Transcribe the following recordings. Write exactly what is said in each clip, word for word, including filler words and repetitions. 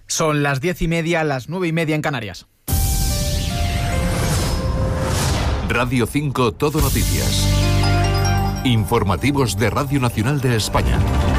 Son las diez y media, las nueve y media en Canarias. Radio cinco Todo Noticias. Informativos de Radio Nacional de España.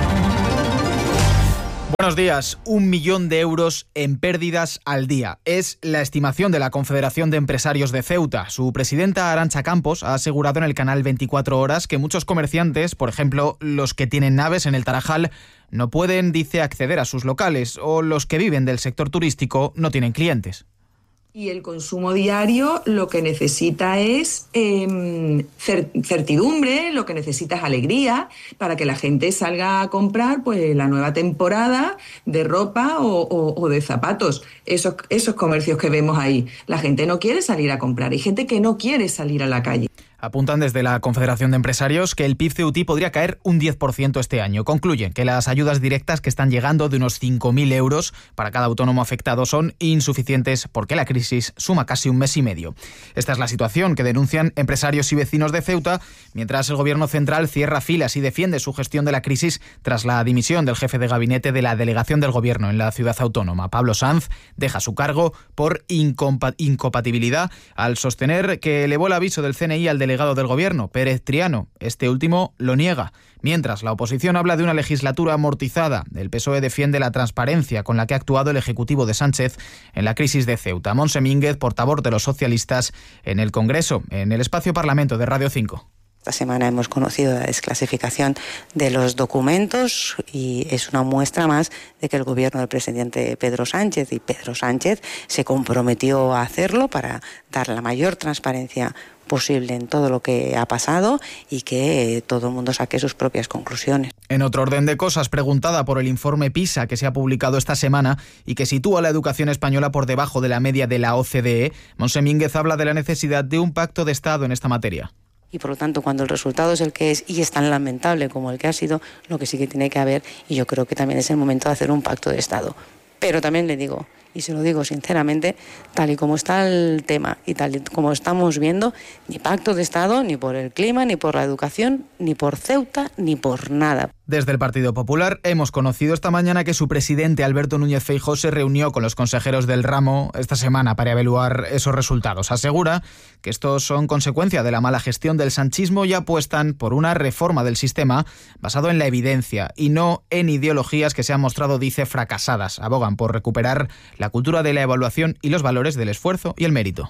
Buenos días. Un millón de euros en pérdidas al día. Es la estimación de la Confederación de Empresarios de Ceuta. Su presidenta, Arantxa Campos, ha asegurado en el canal veinticuatro horas que muchos comerciantes, por ejemplo, los que tienen naves en el Tarajal, no pueden, dice, acceder a sus locales, o los que viven del sector turístico no tienen clientes. Y el consumo diario lo que necesita es eh, certidumbre, lo que necesita es alegría para que la gente salga a comprar pues la nueva temporada de ropa o, o, o de zapatos. Esos, esos comercios que vemos ahí. La gente no quiere salir a comprar, hay gente que no quiere salir a la calle. Apuntan desde la Confederación de Empresarios que el P I B ceutí podría caer un diez por ciento este año. Concluyen que las ayudas directas que están llegando de unos cinco mil euros para cada autónomo afectado son insuficientes porque la crisis suma casi un mes y medio. Esta es la situación que denuncian empresarios y vecinos de Ceuta, mientras el Gobierno central cierra filas y defiende su gestión de la crisis tras la dimisión del jefe de gabinete de la delegación del Gobierno en la ciudad autónoma. Pablo Sanz deja su cargo por incompa- incompatibilidad al sostener que elevó el aviso del C N I al delegado delegado del Gobierno, Pérez Triano. Este último lo niega. Mientras, la oposición habla de una legislatura amortizada. El P S O E defiende la transparencia con la que ha actuado el Ejecutivo de Sánchez en la crisis de Ceuta. Monse Mínguez, portavoz de los socialistas en el Congreso, en el espacio Parlamento de Radio cinco. Esta semana hemos conocido la desclasificación de los documentos y es una muestra más de que el gobierno del presidente Pedro Sánchez y Pedro Sánchez se comprometió a hacerlo para dar la mayor transparencia posible en todo lo que ha pasado y que eh, todo el mundo saque sus propias conclusiones. En otro orden de cosas, preguntada por el informe PISA que se ha publicado esta semana y que sitúa a la educación española por debajo de la media de la O C D E, Monse Mínguez habla de la necesidad de un pacto de Estado en esta materia. Y por lo tanto, cuando el resultado es el que es y es tan lamentable como el que ha sido, lo que sí que tiene que haber, y yo creo que también es el momento de hacer un pacto de Estado. Pero también le digo, y se lo digo sinceramente, tal y como está el tema y tal y como estamos viendo, ni pacto de Estado, ni por el clima, ni por la educación, ni por Ceuta, ni por nada. Desde el Partido Popular hemos conocido esta mañana que su presidente Alberto Núñez Feijóo se reunió con los consejeros del ramo esta semana para evaluar esos resultados. Asegura que estos son consecuencia de la mala gestión del sanchismo y apuestan por una reforma del sistema basado en la evidencia y no en ideologías que se han mostrado, dice, fracasadas. Abogan por recuperar la cultura de la evaluación y los valores del esfuerzo y el mérito.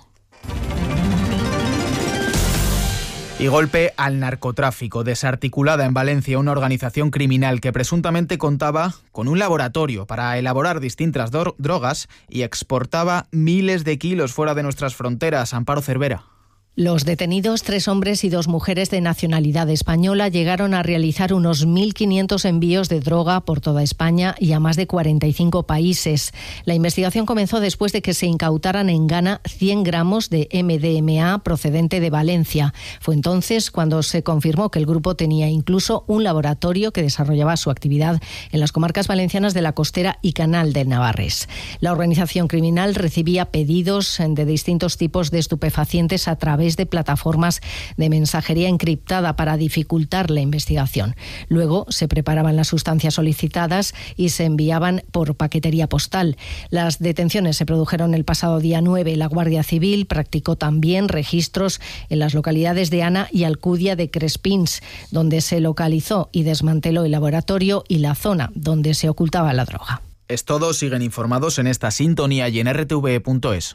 Y golpe al narcotráfico. Desarticulada en Valencia una organización criminal que presuntamente contaba con un laboratorio para elaborar distintas dro- drogas y exportaba miles de kilos fuera de nuestras fronteras. Amparo Cervera. Los detenidos, tres hombres y dos mujeres de nacionalidad española, llegaron a realizar unos mil quinientos envíos de droga por toda España y a más de cuarenta y cinco países. La investigación comenzó después de que se incautaran en Ghana cien gramos de M D M A procedente de Valencia. Fue entonces cuando se confirmó que el grupo tenía incluso un laboratorio que desarrollaba su actividad en las comarcas valencianas de la Costera y Canal de Navarres. La organización criminal recibía pedidos de distintos tipos de estupefacientes a través de plataformas de mensajería encriptada para dificultar la investigación. Luego se preparaban las sustancias solicitadas y se enviaban por paquetería postal. Las detenciones se produjeron el pasado día nueve. La Guardia Civil practicó también registros en las localidades de Ana y Alcudia de Crespins, donde se localizó y desmanteló el laboratorio y la zona donde se ocultaba la droga. Es todo. Siguen informados en esta sintonía y en r t v punto es.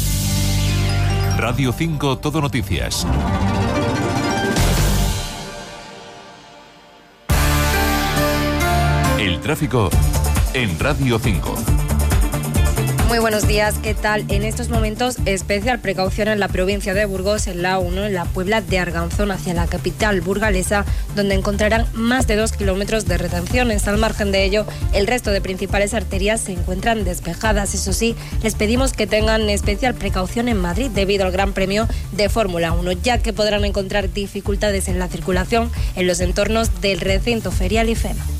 Radio cinco Todo Noticias. El tráfico en Radio cinco. Muy buenos días, ¿qué tal? En estos momentos, especial precaución en la provincia de Burgos, en la A uno, en la Puebla de Arganzón, hacia la capital burgalesa, donde encontrarán más de dos kilómetros de retenciones. Al margen de ello, el resto de principales arterias se encuentran despejadas. Eso sí, les pedimos que tengan especial precaución en Madrid debido al Gran Premio de Fórmula uno, ya que podrán encontrar dificultades en la circulación en los entornos del recinto ferial y FEMA.